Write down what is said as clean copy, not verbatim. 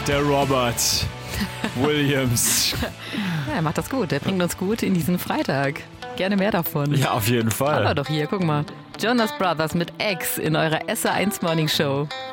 Der Robert Williams. Ja, er macht das gut. Er bringt uns gut in diesen Freitag. Gerne mehr davon. Ja, auf jeden Fall. Aber doch hier, guck mal. Jonas Brothers mit X in eurer SR1 Morning Show.